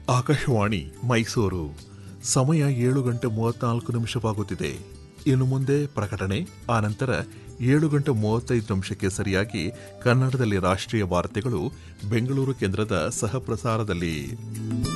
ಆಕಾಶವಾಣಿ ಮೈಸೂರು. ಸಮಯ 7:34 ಇನ್ನು ಮುಂದೆ ಪ್ರಕಟಣೆ, ಆನಂತರ 7:35 ಸರಿಯಾಗಿ ಕನ್ನಡದಲ್ಲಿ ರಾಷ್ಟ್ರೀಯ ವಾರ್ತೆಗಳು ಬೆಂಗಳೂರು ಕೇಂದ್ರದ ಸಹ ಪ್ರಸಾರದಲ್ಲಿ.